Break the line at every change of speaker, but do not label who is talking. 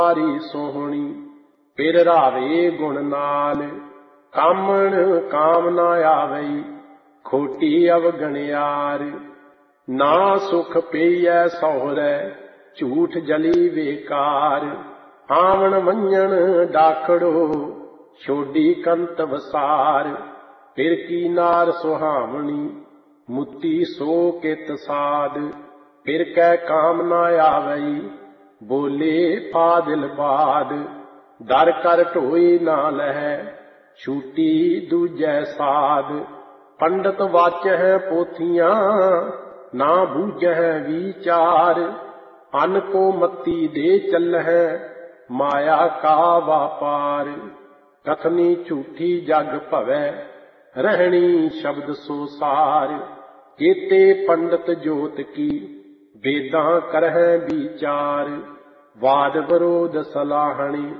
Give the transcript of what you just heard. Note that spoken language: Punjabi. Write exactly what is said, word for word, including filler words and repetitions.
ਸਾਰੀ ਸੋਹਣੀ ਫਿਰ ਰਾਵੇ ਗੁਣ ਨਾਲ। ਕਾਮਣ ਕਾਮ ਨਾ ਆਵਈ ਖੋਟੀ ਅਵਗਣਿਆਰ। ਨਾ ਸੁਖ ਪਈਐ ਸਹੁਰੈ ਝੂਠ ਜਲੀ ਵੇਕਾਰ। ਆਵਣ ਵੰਜਣ ਡਾਕੜੋ ਛੋਡੀ ਕੰਤ ਵਸਾਰ। ਫਿਰ ਕੀ ਨਾਰ ਸੁਹਾਵਣੀ ਮੁੱਤੀ ਸੋ ਕਿਤ ਸਾਧ। ਫਿਰ ਕੈ ਕਾਮ ਨਾ ਆਵਈ ਬੋਲੇ ਫਾਦਿਲ ਬਾਦ। ਦਰ ਕਰ ਢੋਈ ਨਾ ਲਹੈ ਛੂਟੀ ਦੂਜੈ ਸਾਧ। ਪੰਡਤ ਵਾਚਹਿ ਪੋਥੀਆਂ ਨਾ ਬੂਝਹਿ ਵੀਚਾਰ। ਅਨ ਕੋ ਮਤੀ ਦੇ ਚੱਲਹਿ ਮਾਇਆ ਕਾ ਵਾਪਾਰ। ਕਥਨੀ ਝੂਠੀ ਜਗ ਭਵੈ ਰਹਿਣੀ ਸ਼ਬਦ ਸੋ ਸਾਰ। ਕੇਤੇ ਪੰਡਤ ਜੋਤ ਕੀ ਵੇਦਾਂ ਕਰਹਿ ਵਿਚਾਰ। ਵਾਦ ਵਿਰੋਧ ਸਲਾਹਣੀ